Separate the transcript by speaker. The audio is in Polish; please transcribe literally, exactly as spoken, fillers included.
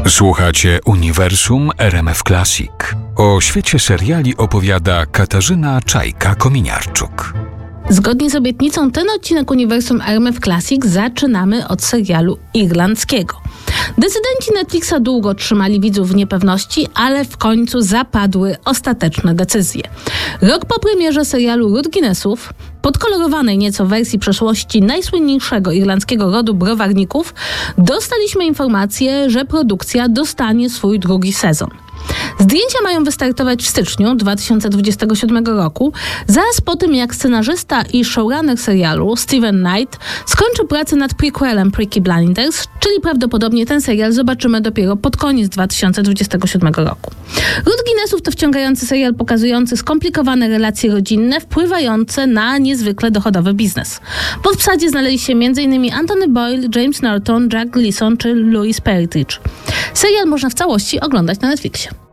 Speaker 1: Słuchacie Uniwersum R M F Classic. O świecie seriali opowiada Katarzyna Czajka-Kominiarczuk.
Speaker 2: Zgodnie z obietnicą ten odcinek Uniwersum R M F Classic zaczynamy od serialu irlandzkiego. Decydenci Netflixa długo trzymali widzów w niepewności, ale w końcu zapadły ostateczne decyzje. Rok po premierze serialu Ród Guinnessów, podkolorowanej nieco wersji przeszłości najsłynniejszego irlandzkiego rodu browarników, dostaliśmy informację, że produkcja dostanie swój drugi sezon. Zdjęcia mają wystartować w styczniu dwa tysiące dwudziestego siódmego roku, zaraz po tym jak scenarzysta i showrunner serialu Steven Knight skończy pracę nad prequelem Peaky Blinders, czyli prawdopodobnie ten serial zobaczymy dopiero pod koniec dwa tysiące dwudziestego siódmego roku. Ród Guinnessów to wciągający serial pokazujący skomplikowane relacje rodzinne wpływające na niezwykle dochodowy biznes. W obsadzie znaleźli się m.in. Anthony Boyle, James Norton, Jack Gleeson czy Louis Peartridge. Serial można w całości oglądać na Netflixie.